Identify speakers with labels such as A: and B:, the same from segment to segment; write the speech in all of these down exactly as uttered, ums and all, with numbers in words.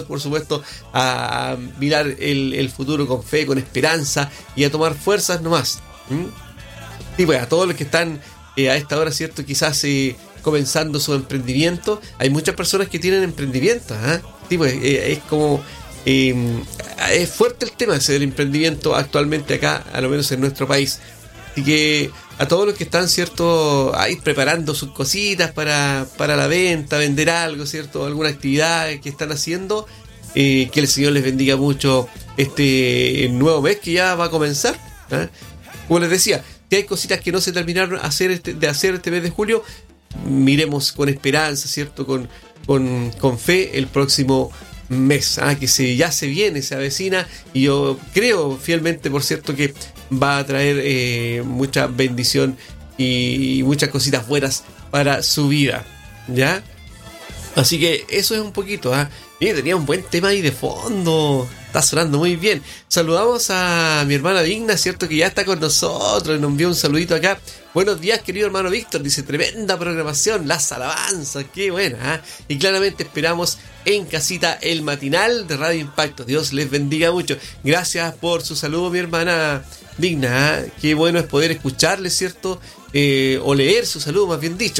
A: por supuesto, a mirar el, el futuro con fe, con esperanza y a tomar fuerzas nomás. ¿Mm? Y pues a todos los que están eh, a esta hora, ¿cierto? Quizás eh, comenzando su emprendimiento. Hay muchas personas que tienen emprendimientos, ¿eh? Sí, pues eh, es como... Eh, es fuerte el tema ese del emprendimiento actualmente acá, a lo menos en nuestro país. Así que a todos los que están, ¿cierto? Ahí preparando sus cositas para, para la venta, vender algo, ¿cierto? Alguna actividad que están haciendo, eh, que el Señor les bendiga mucho este nuevo mes que ya va a comenzar, ¿eh? Como les decía, si hay cositas que no se terminaron hacer este, de hacer este mes de julio, miremos con esperanza, ¿cierto? Con, con, con fe el próximo mes, ah, que se, ya se viene, se avecina, y yo creo fielmente, por cierto, que va a traer eh, mucha bendición y, y muchas cositas buenas para su vida, ¿ya? Así que eso es un poquito, ¿ah? Mire, tenía un buen tema ahí de fondo, está sonando muy bien. Saludamos a mi hermana Digna, ¿cierto? Que ya está con nosotros, nos envió un saludito acá. Buenos días, querido hermano Víctor, dice, tremenda programación, las alabanzas, qué buena, ¿eh? Y claramente esperamos en casita el matinal de Radio Impacto. Dios les bendiga mucho. Gracias por su saludo, mi hermana Digna, ¿eh? Qué bueno es poder escucharle, ¿cierto? Eh, o leer su saludo, más bien dicho.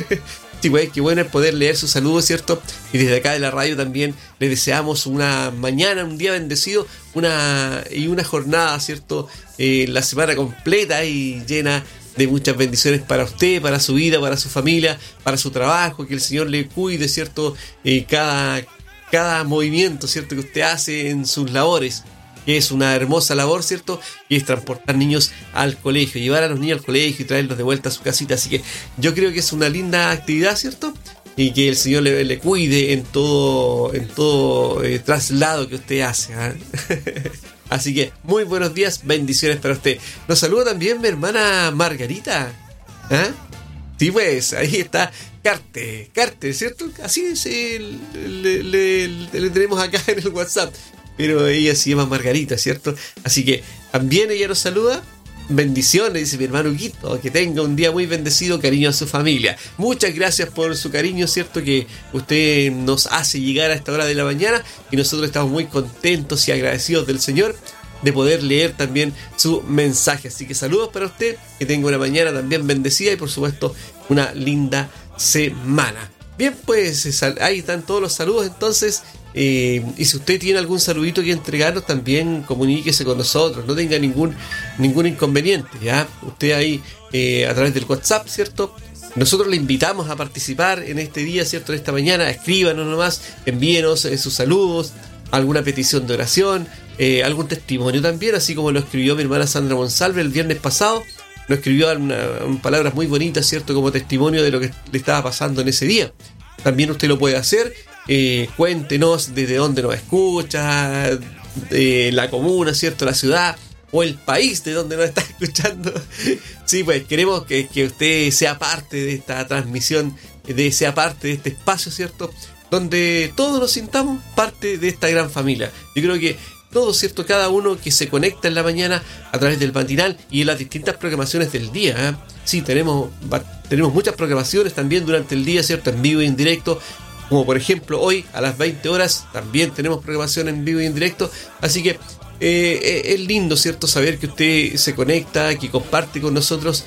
A: Sí, pues, qué bueno es poder leer su saludo, ¿cierto? Y desde acá de la radio también le deseamos una mañana, un día bendecido, una y una jornada, ¿cierto? Eh, la semana completa y llena de muchas bendiciones para usted, para su vida, para su familia, para su trabajo, que el Señor le cuide, ¿cierto? Eh, cada, cada movimiento, ¿cierto? Que usted hace en sus labores, que es una hermosa labor, ¿cierto? Y es transportar niños al colegio, llevar a los niños al colegio y traerlos de vuelta a su casita. Así que yo creo que es una linda actividad, ¿cierto? Y que el Señor le, le cuide en todo, en todo eh, traslado que usted hace, ¿eh? Así que muy buenos días, bendiciones para usted. Nos saluda también mi hermana Margarita, ¿eh? Sí, pues, ahí está Carte, Carte, ¿cierto? Así se le, le, le, le tenemos acá en el WhatsApp. Pero ella se llama Margarita, ¿cierto? Así que también ella nos saluda. Bendiciones, dice mi hermano Huguito, que tenga un día muy bendecido, cariño a su familia. Muchas gracias por su cariño, ¿cierto? Que usted nos hace llegar a esta hora de la mañana y nosotros estamos muy contentos y agradecidos del Señor de poder leer también su mensaje. Así que saludos para usted, que tenga una mañana también bendecida y por supuesto una linda semana. Bien, pues ahí están todos los saludos entonces. Eh, y si usted tiene algún saludito que entregarnos, también comuníquese con nosotros, no tenga ningún ningún inconveniente, ¿ya? Usted ahí eh, a través del WhatsApp, ¿cierto? Nosotros le invitamos a participar en este día, ¿cierto? En esta mañana, escríbanos nomás, envíenos eh, sus saludos, alguna petición de oración, eh, algún testimonio también, así como lo escribió mi hermana Sandra Monsalve el viernes pasado. Nos escribió una, una, palabras muy bonitas, ¿cierto? Como testimonio de lo que le estaba pasando en ese día. También usted lo puede hacer. Eh, cuéntenos desde dónde nos escucha, eh, la comuna, ¿cierto? La ciudad o el país de donde nos está escuchando. Sí, pues queremos que, que usted sea parte de esta transmisión, de sea parte de este espacio, ¿cierto? Donde todos nos sintamos parte de esta gran familia. Yo creo que todos, ¿cierto? Cada uno que se conecta en la mañana a través del matinal y en las distintas programaciones del día, ¿eh? Sí, tenemos, tenemos muchas programaciones también durante el día, ¿cierto? En vivo y en directo. Como por ejemplo hoy a las veinte horas también tenemos programación en vivo y en directo. Así que eh, es lindo, ¿cierto? Saber que usted se conecta, que comparte con nosotros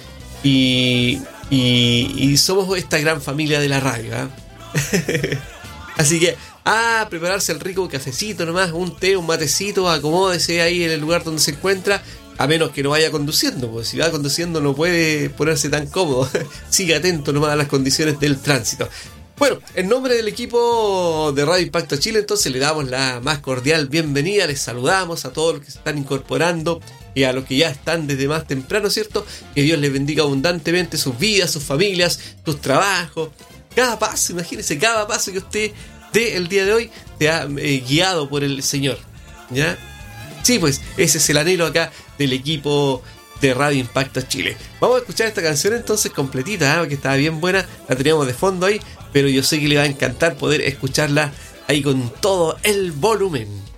A: y, y, y somos esta gran familia de la radio, ¿eh? Así que a prepararse el rico cafecito nomás, un té, un matecito, acomódese ahí en el lugar donde se encuentra. A menos que no vaya conduciendo, porque si va conduciendo no puede ponerse tan cómodo. Siga atento nomás a las condiciones del tránsito. Bueno, en nombre del equipo de Radio Impacto Chile, entonces le damos la más cordial bienvenida, les saludamos a todos los que se están incorporando y a los que ya están desde más temprano, ¿cierto? Que Dios les bendiga abundantemente sus vidas, sus familias, sus trabajos, cada paso, imagínense, cada paso que usted dé el día de hoy sea eh, guiado por el Señor, ¿ya? Sí, pues ese es el anhelo acá del equipo de Radio Impacto Chile. Vamos a escuchar esta canción entonces completita, ¿eh? Que estaba bien buena, la teníamos de fondo ahí, pero yo sé que le va a encantar poder escucharla ahí con todo el volumen.